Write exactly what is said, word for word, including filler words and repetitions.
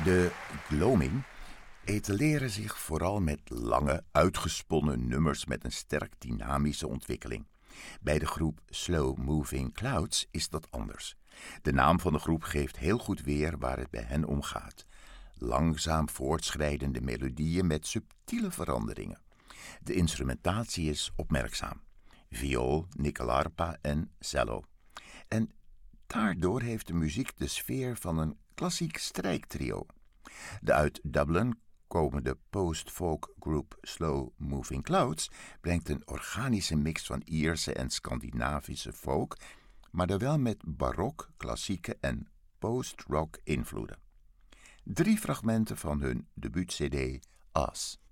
De gloaming etaleren zich vooral met lange, uitgesponnen nummers met een sterk dynamische ontwikkeling. Bij de groep Slow Moving Clouds is dat anders. De naam van de groep geeft heel goed weer waar het bij hen om gaat. Langzaam voortschrijdende melodieën met subtiele veranderingen. De instrumentatie is opmerkzaam. Viool, nickelarpa en cello. En daardoor heeft de muziek de sfeer van een klassiek strijktrio. De uit Dublin komende post-folk groep Slow Moving Clouds brengt een organische mix van Ierse en Scandinavische folk, maar dan wel met barok, klassieke en post-rock invloeden. Drie fragmenten van hun debuut-cd Us.